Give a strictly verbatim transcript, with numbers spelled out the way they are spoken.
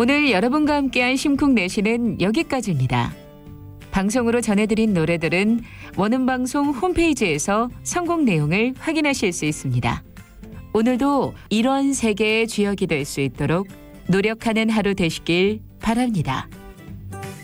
오늘 여러분과 함께한 심쿵내시는 여기까지입니다. 방송으로 전해드린 노래들은 원음방송 홈페이지에서 선곡 내용을 확인하실 수 있습니다. 오늘도 이런 세계의 주역이 될 수 있도록 노력하는 하루 되시길 바랍니다.